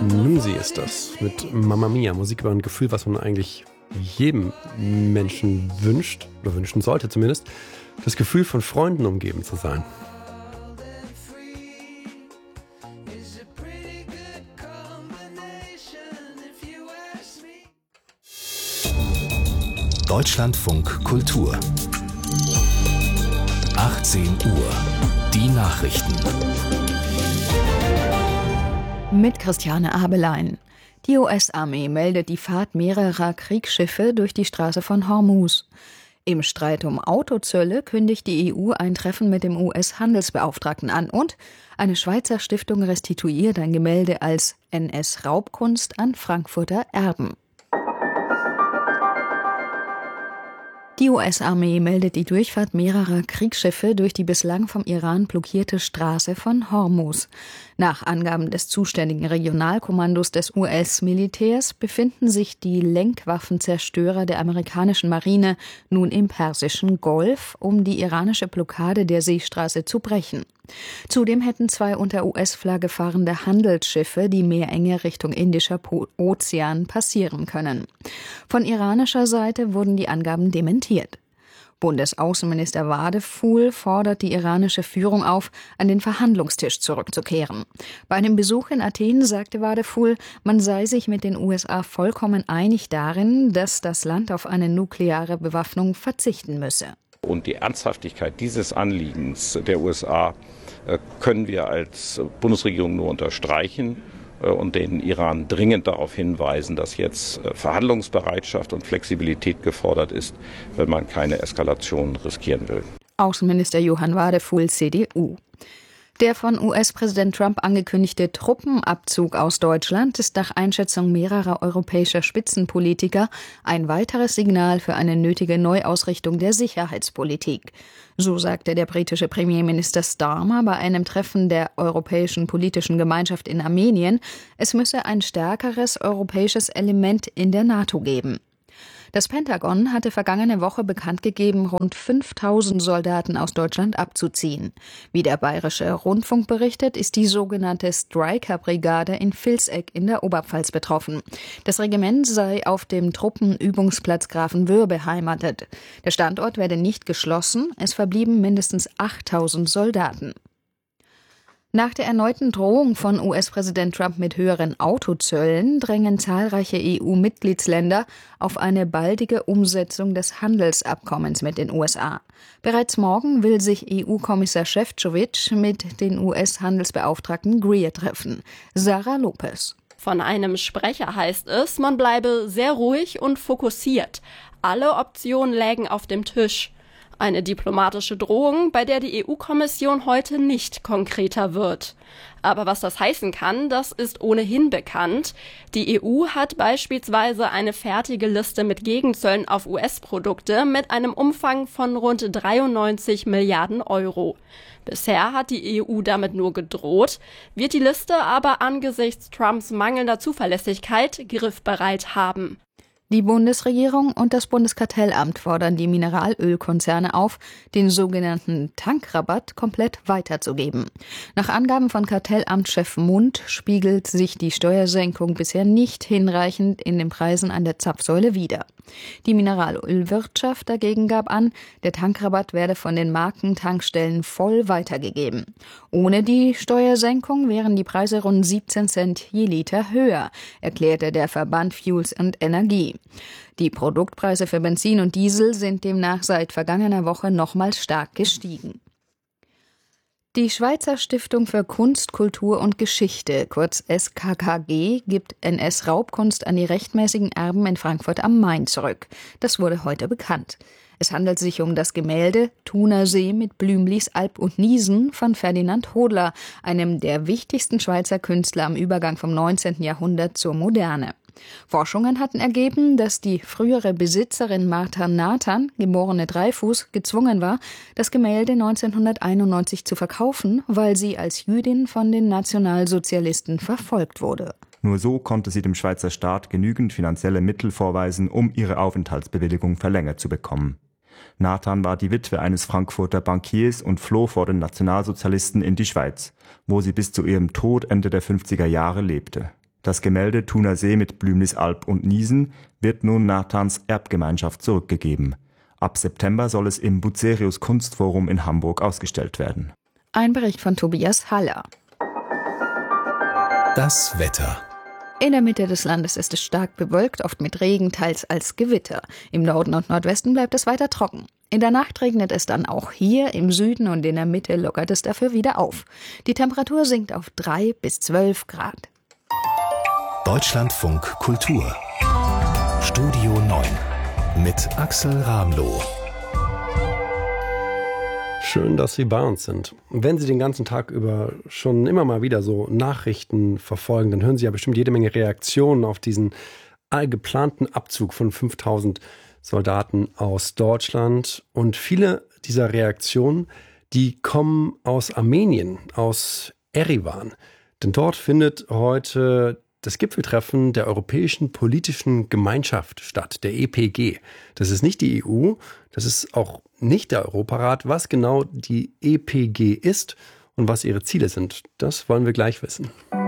Lucy ist das mit Mamma Mia. Musik über ein Gefühl, was man eigentlich jedem Menschen wünscht, oder wünschen sollte zumindest. Das Gefühl, von Freunden umgeben zu sein. Deutschlandfunk Kultur 18 Uhr. Die Nachrichten. Mit Christiane Abelein. Die US-Armee meldet die Fahrt mehrerer Kriegsschiffe durch die Straße von Hormuz. Im Streit um Autozölle kündigt die EU ein Treffen mit dem US-Handelsbeauftragten an und eine Schweizer Stiftung restituiert ein Gemälde als NS-Raubkunst an Frankfurter Erben. Die US-Armee meldet die Durchfahrt mehrerer Kriegsschiffe durch die bislang vom Iran blockierte Straße von Hormuz. Nach Angaben des zuständigen Regionalkommandos des US-Militärs befinden sich die Lenkwaffenzerstörer der amerikanischen Marine nun im Persischen Golf, um die iranische Blockade der Seestraße zu brechen. Zudem hätten 2 unter US-Flagge fahrende Handelsschiffe die Meerenge Richtung Indischer Ozean passieren können. Von iranischer Seite wurden die Angaben dementiert. Bundesaußenminister Wadephul fordert die iranische Führung auf, an den Verhandlungstisch zurückzukehren. Bei einem Besuch in Athen sagte Wadephul, man sei sich mit den USA vollkommen einig darin, dass das Land auf eine nukleare Bewaffnung verzichten müsse. Und die Ernsthaftigkeit dieses Anliegens der USA können wir als Bundesregierung nur unterstreichen und den Iran dringend darauf hinweisen, dass jetzt Verhandlungsbereitschaft und Flexibilität gefordert ist, wenn man keine Eskalation riskieren will. Außenminister Johann Wadephul, CDU. Der von US-Präsident Trump angekündigte Truppenabzug aus Deutschland ist nach Einschätzung mehrerer europäischer Spitzenpolitiker ein weiteres Signal für eine nötige Neuausrichtung der Sicherheitspolitik. So sagte der britische Premierminister Starmer bei einem Treffen der Europäischen Politischen Gemeinschaft in Armenien, es müsse ein stärkeres europäisches Element in der NATO geben. Das Pentagon hatte vergangene Woche bekannt gegeben, rund 5000 Soldaten aus Deutschland abzuziehen. Wie der Bayerische Rundfunk berichtet, ist die sogenannte Stryker-Brigade in Vilseck in der Oberpfalz betroffen. Das Regiment sei auf dem Truppenübungsplatz Grafenwöhr beheimatet. Der Standort werde nicht geschlossen, es verblieben mindestens 8000 Soldaten. Nach der erneuten Drohung von US-Präsident Trump mit höheren Autozöllen drängen zahlreiche EU-Mitgliedsländer auf eine baldige Umsetzung des Handelsabkommens mit den USA. Bereits morgen will sich EU-Kommissar Šefčovič mit den US-Handelsbeauftragten Greer treffen. Sarah Lopez. Von einem Sprecher heißt es, man bleibe sehr ruhig und fokussiert. Alle Optionen lägen auf dem Tisch. Eine diplomatische Drohung, bei der die EU-Kommission heute nicht konkreter wird. Aber was das heißen kann, das ist ohnehin bekannt. Die EU hat beispielsweise eine fertige Liste mit Gegenzöllen auf US-Produkte mit einem Umfang von rund 93 Milliarden Euro. Bisher hat die EU damit nur gedroht, wird die Liste aber angesichts Trumps mangelnder Zuverlässigkeit griffbereit haben. Die Bundesregierung und das Bundeskartellamt fordern die Mineralölkonzerne auf, den sogenannten Tankrabatt komplett weiterzugeben. Nach Angaben von Kartellamtschef Mund spiegelt sich die Steuersenkung bisher nicht hinreichend in den Preisen an der Zapfsäule wider. Die Mineralölwirtschaft dagegen gab an, der Tankrabatt werde von den Markentankstellen voll weitergegeben. Ohne die Steuersenkung wären die Preise rund 17 Cent je Liter höher, erklärte der Verband Fuels und Energie. Die Produktpreise für Benzin und Diesel sind demnach seit vergangener Woche nochmals stark gestiegen. Die Schweizer Stiftung für Kunst, Kultur und Geschichte, kurz SKKG, gibt NS-Raubkunst an die rechtmäßigen Erben in Frankfurt am Main zurück. Das wurde heute bekannt. Es handelt sich um das Gemälde Thunersee mit Blümlis Alp und Niesen von Ferdinand Hodler, einem der wichtigsten Schweizer Künstler am Übergang vom 19. Jahrhundert zur Moderne. Forschungen hatten ergeben, dass die frühere Besitzerin Martha Nathan, geborene Dreifuß, gezwungen war, das Gemälde 1991 zu verkaufen, weil sie als Jüdin von den Nationalsozialisten verfolgt wurde. Nur so konnte sie dem Schweizer Staat genügend finanzielle Mittel vorweisen, um ihre Aufenthaltsbewilligung verlängert zu bekommen. Nathan war die Witwe eines Frankfurter Bankiers und floh vor den Nationalsozialisten in die Schweiz, wo sie bis zu ihrem Tod Ende der 50er Jahre lebte. Das Gemälde Thuner See mit Blümlisalp und Niesen wird nun Nathans Erbgemeinschaft zurückgegeben. Ab September soll es im Bucerius Kunstforum in Hamburg ausgestellt werden. Ein Bericht von Tobias Haller. Das Wetter. In der Mitte des Landes ist es stark bewölkt, oft mit Regen, teils als Gewitter. Im Norden und Nordwesten bleibt es weiter trocken. In der Nacht regnet es dann auch hier, im Süden und in der Mitte lockert es dafür wieder auf. Die Temperatur sinkt auf 3 bis 12 Grad. Deutschlandfunk Kultur. Studio 9 mit Axel Ramloh. Schön, dass Sie bei uns sind. Wenn Sie den ganzen Tag über schon immer mal wieder so Nachrichten verfolgen, dann hören Sie ja bestimmt jede Menge Reaktionen auf diesen geplanten Abzug von 5000 Soldaten aus Deutschland. Und viele dieser Reaktionen, die kommen aus Armenien, aus Erivan. Denn dort findet heute das Gipfeltreffen der Europäischen Politischen Gemeinschaft statt, der EPG. Das ist nicht die EU, das ist auch nicht der Europarat. Was genau die EPG ist und was ihre Ziele sind, das wollen wir gleich wissen.